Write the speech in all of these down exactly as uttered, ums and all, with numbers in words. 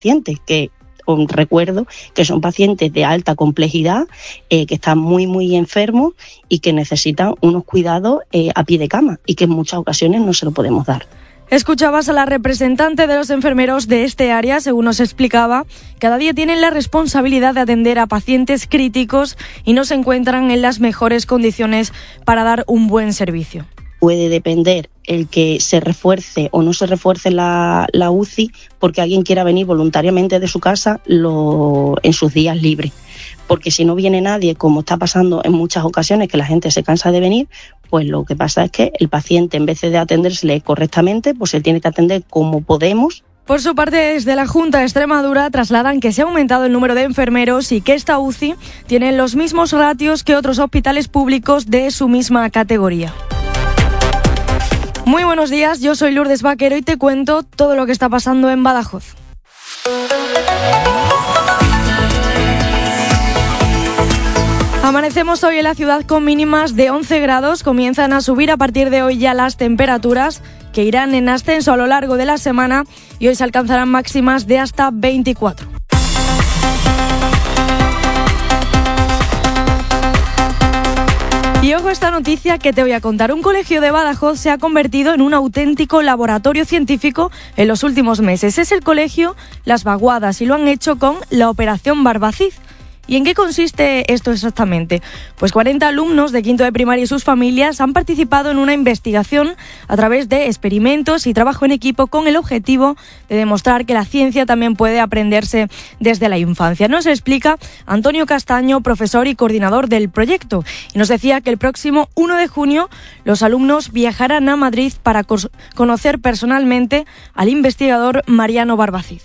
pacientes que os recuerdo que son pacientes de alta complejidad, eh, que están muy muy enfermos y que necesitan unos cuidados eh, a pie de cama y que en muchas ocasiones no se lo podemos dar. Escuchabas a la representante de los enfermeros de este área. Según nos explicaba, cada día tienen la responsabilidad de atender a pacientes críticos y no se encuentran en las mejores condiciones para dar un buen servicio. Puede depender el que se refuerce o no se refuerce la, la U C I porque alguien quiera venir voluntariamente de su casa lo, en sus días libres. Porque si no viene nadie, como está pasando en muchas ocasiones, que la gente se cansa de venir, pues lo que pasa es que el paciente, en vez de atendérsele correctamente, pues se tiene que atender como podemos. Por su parte, desde la Junta de Extremadura trasladan que se ha aumentado el número de enfermeros y que esta U C I tiene los mismos ratios que otros hospitales públicos de su misma categoría. Muy buenos días, yo soy Lourdes Vaquero y te cuento todo lo que está pasando en Badajoz. Amanecemos hoy en la ciudad con mínimas de once grados. Comienzan a subir a partir de hoy ya las temperaturas, que irán en ascenso a lo largo de la semana, y hoy se alcanzarán máximas de hasta veinticuatro. Y ojo a esta noticia que te voy a contar. Un colegio de Badajoz se ha convertido en un auténtico laboratorio científico en los últimos meses. Es el colegio Las Vaguadas y lo han hecho con la Operación Barbacid. ¿Y en qué consiste esto exactamente? Pues cuarenta alumnos de quinto de primaria y sus familias han participado en una investigación a través de experimentos y trabajo en equipo con el objetivo de demostrar que la ciencia también puede aprenderse desde la infancia. Nos explica Antonio Castaño, profesor y coordinador del proyecto, y nos decía que el próximo uno de junio los alumnos viajarán a Madrid para conocer personalmente al investigador Mariano Barbacid.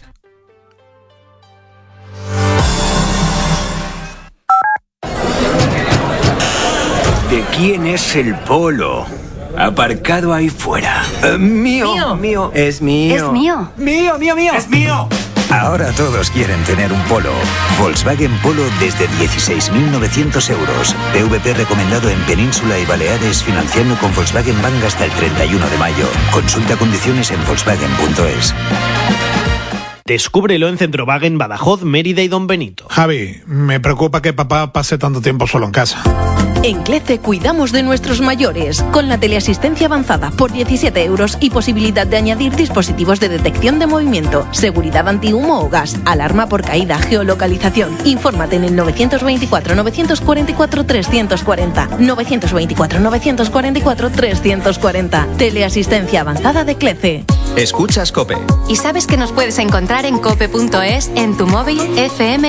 ¿De quién es el polo? Aparcado ahí fuera. Uh, mío, mío, mío. Es mío. Es mío. Mío, mío, mío. Es mío. Ahora todos quieren tener un Polo. Volkswagen Polo desde dieciséis mil novecientos euros. P V P recomendado en Península y Baleares, financiando con Volkswagen Bank hasta el treinta y uno de mayo. Consulta condiciones en volkswagen punto es. Descúbrelo en Centrowagen, Badajoz, Mérida y Don Benito. Javi, me preocupa que papá pase tanto tiempo solo en casa. En CLECE cuidamos de nuestros mayores, con la teleasistencia avanzada por diecisiete euros y posibilidad de añadir dispositivos de detección de movimiento, seguridad antihumo o gas, alarma por caída, geolocalización. Infórmate en el novecientos veinticuatro, novecientos cuarenta y cuatro, trescientos cuarenta. novecientos veinticuatro, novecientos cuarenta y cuatro, trescientos cuarenta. Teleasistencia avanzada de CLECE. Escuchas COPE. ¿Y sabes que nos puedes encontrar en cope punto es, en tu móvil, F M